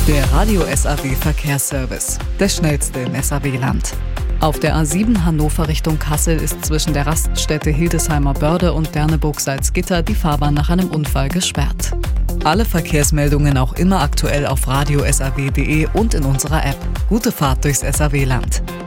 Der Radio SAW Verkehrsservice, der schnellste im SAW-Land. Auf der A7 Hannover Richtung Kassel ist zwischen der Raststätte Hildesheimer Börde und Derneburg-Salzgitter die Fahrbahn nach einem Unfall gesperrt. Alle Verkehrsmeldungen auch immer aktuell auf radiosaw.de und in unserer App. Gute Fahrt durchs SAW-Land.